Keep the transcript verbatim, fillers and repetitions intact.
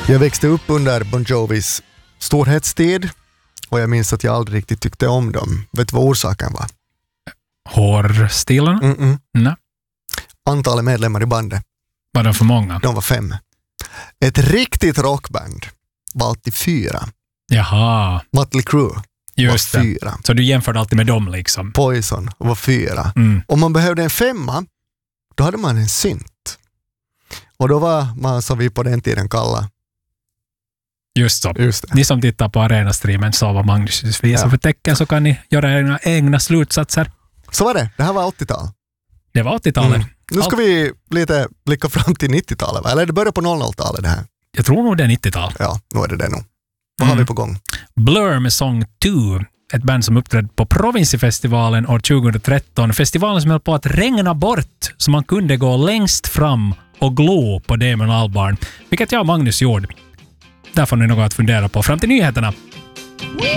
Jag växte upp under Bon Jovis storhetstid och jag minns att jag aldrig riktigt tyckte om dem. Vet du vad orsaken var? Hårstilen? Mm-mm. Nej. Antalet medlemmar i bandet. Var det för många? De var fem. Ett riktigt rockband var alltid fyra. Jaha. Mötley Crüe Just var det. fyra. Så du jämförde alltid med dem liksom? Poison var fyra. Mm. Om man behövde en femma, då hade man en synt. Och då var man, som vi på den tiden kallade. Just så. Just det. Ni som tittar på Arena-streamen så var Magnus visar Ja. för tecken, så kan ni göra egna, egna slutsatser. Så var det. Det här var åttiotal. Det var åttiotalet. Mm. Nu ska Allt- vi lite blicka fram till nittiotalet, va? Eller det börjar på noll noll-talet det här. Jag tror nog det är nittiotal. Ja, nu är det det nog. Vad har Mm. vi på gång? Blur med Song två. Ett band som uppträdde på Provinsifestivalen år tjugohundratretton. Festivalen som höll på att regna bort så man kunde gå längst fram och glo på Damon Albarn. Vilket jag och Magnus gjorde. Där får ni något att fundera på. Fram till nyheterna.